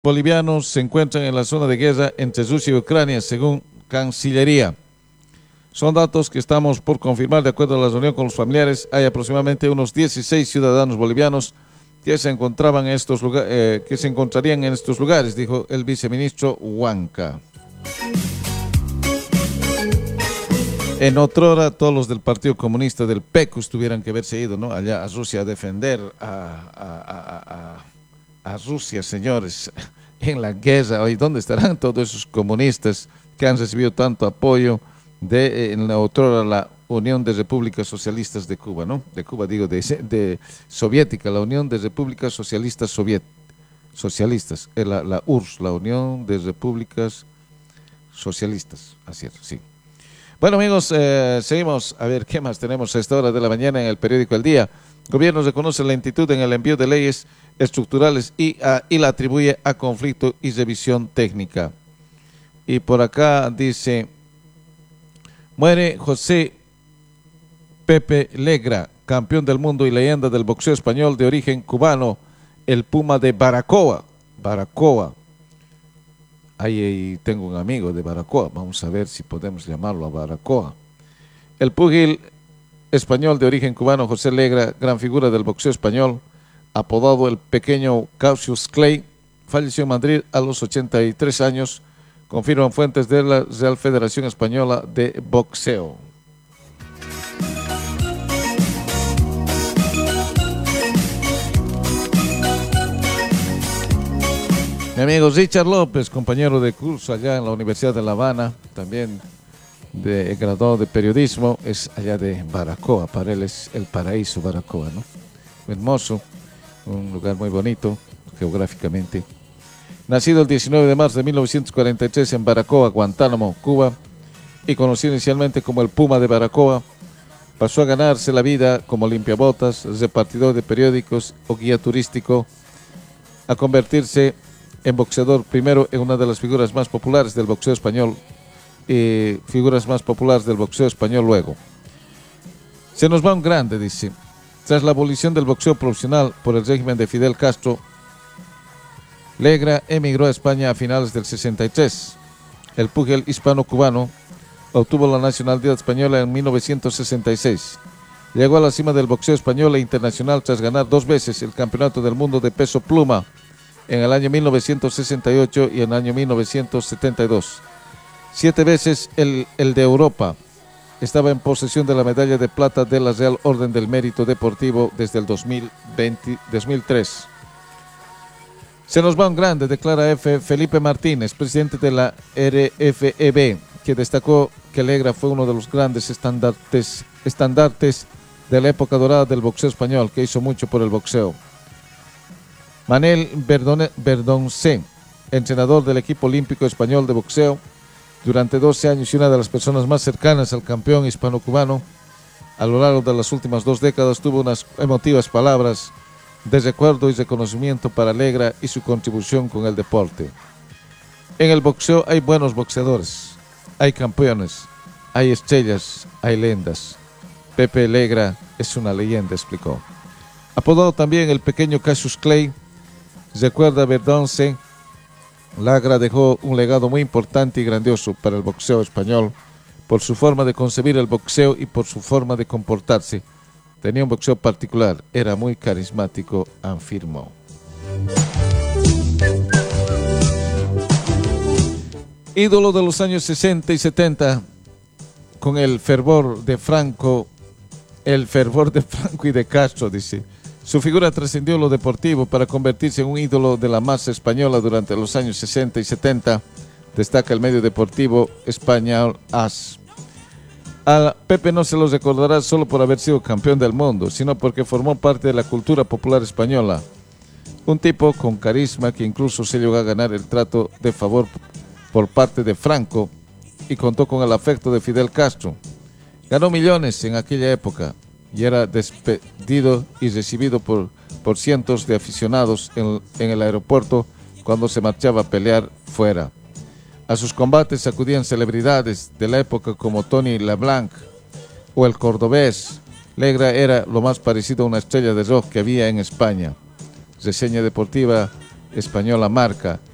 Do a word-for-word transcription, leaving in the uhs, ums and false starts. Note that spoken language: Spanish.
bolivianos se encuentran en la zona de guerra entre Rusia y Ucrania, según Cancillería. Son datos que estamos por confirmar. De acuerdo a la reunión con los familiares, hay aproximadamente unos dieciséis ciudadanos bolivianos que se encontraban en estos lugares, eh, que se encontrarían en estos lugares, dijo el viceministro Huanca. En otra hora, todos los del Partido Comunista del P E C U S tuvieran que haberse ido, ¿no?, allá a Rusia a defender a, a, a, a, a Rusia, señores, en la guerra. Hoy, ¿dónde estarán todos esos comunistas que han recibido tanto apoyo de, en la otra hora, la Unión de Repúblicas Socialistas de Cuba, ¿no? De Cuba, digo, de, de soviética, la Unión de Repúblicas Socialistas Soviet, Socialistas, eh, la, la U R S S, la Unión de Repúblicas Socialistas, así es, sí. Bueno, amigos, eh, seguimos a ver qué más tenemos a esta hora de la mañana en el periódico El Día. Gobierno reconoce lentitud en el envío de leyes estructurales y, a, y la atribuye a conflicto y revisión técnica. Y por acá dice, muere José Pepe Legra, campeón del mundo y leyenda del boxeo español de origen cubano, el Puma de Baracoa. Baracoa. Ahí, ahí tengo un amigo de Baracoa, vamos a ver si podemos llamarlo a Baracoa. El púgil español de origen cubano José Legra, gran figura del boxeo español, apodado el pequeño Cassius Clay, falleció en Madrid a los ochenta y tres años, confirman fuentes de la Real Federación Española de Boxeo. Mi amigo Richard López, compañero de curso allá en la Universidad de La Habana, también de graduado de periodismo, es allá de Baracoa. Para él es el paraíso Baracoa, ¿no? Hermoso, un lugar muy bonito geográficamente. Nacido el diecinueve de marzo de mil novecientos cuarenta y tres en Baracoa, Guantánamo, Cuba, y conocido inicialmente como el Puma de Baracoa, pasó a ganarse la vida como limpiabotas, repartidor de periódicos o guía turístico, a convertirse en boxeador primero en una de las figuras más populares del boxeo español y figuras más populares del boxeo español luego. Se nos va un grande, dice. Tras la abolición del boxeo profesional por el régimen de Fidel Castro, Legra emigró a España a finales del sesenta y tres. El púgil hispano-cubano obtuvo la nacionalidad española en mil novecientos sesenta y seis. Llegó a la cima del boxeo español e internacional tras ganar dos veces el campeonato del mundo de peso pluma en el año mil novecientos sesenta y ocho y en el año mil novecientos setenta y dos. Siete veces el, el de Europa. Estaba en posesión de la medalla de plata de la Real Orden del Mérito Deportivo desde el dos mil veinte, dos mil tres. Se nos va un grande, declara F. Felipe Martínez, presidente de la R F E B, que destacó que Legra fue uno de los grandes estandartes, estandartes de la época dorada del boxeo español, que hizo mucho por el boxeo. Manel Verdoncé, entrenador del equipo olímpico español de boxeo durante doce años y una de las personas más cercanas al campeón hispano-cubano, a lo largo de las últimas dos décadas tuvo unas emotivas palabras de recuerdo y reconocimiento para Legra y su contribución con el deporte. En el boxeo hay buenos boxeadores, hay campeones, hay estrellas, hay leyendas. Pepe Legra es una leyenda, explicó. Apodado también el pequeño Cassius Clay, recuerda Verdonce, Legra dejó un legado muy importante y grandioso para el boxeo español por su forma de concebir el boxeo y por su forma de comportarse. Tenía un boxeo particular, era muy carismático, afirmó. Ídolo de los años sesenta y setenta, con el fervor de Franco, el fervor de Franco y de Castro, dice. Su figura trascendió lo deportivo para convertirse en un ídolo de la masa española durante los años sesenta y setenta, destaca el medio deportivo español A S. A Pepe no se lo recordará solo por haber sido campeón del mundo, sino porque formó parte de la cultura popular española. Un tipo con carisma que incluso se llegó a ganar el trato de favor por parte de Franco y contó con el afecto de Fidel Castro. Ganó millones en aquella época y era despedido y recibido por, por cientos de aficionados en, en el aeropuerto cuando se marchaba a pelear fuera. A sus combates acudían celebridades de la época como Tony LeBlanc o el cordobés. Legra era lo más parecido a una estrella de rock que había en España. Reseña deportiva española Marca.